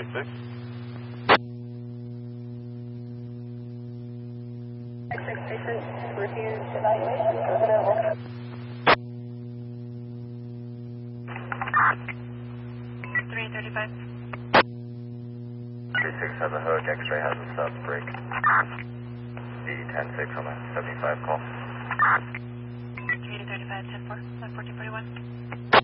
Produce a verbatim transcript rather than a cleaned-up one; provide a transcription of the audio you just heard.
six. Expectation, refuse evaluation, available. three thirty-five. three six seven Hook, X-ray has a sub break. D ten six on a seventy-five call. three thirty-five, ten four, fourteen forty-one.